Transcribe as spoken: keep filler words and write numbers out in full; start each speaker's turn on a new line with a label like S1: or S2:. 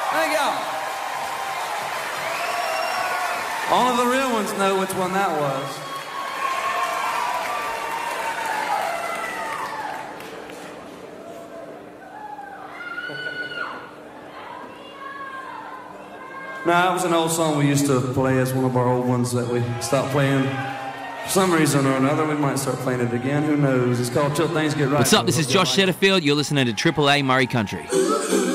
S1: Thank y'all. Only the real ones know which one that was. No, that was an old song we used to play as one of our old ones that we stopped playing. For some reason or another, we might start playing it again. Who knows? It's called Till Things Get Right.
S2: What's up? This is Josh Setterfield. You're listening to Triple A Murray Country.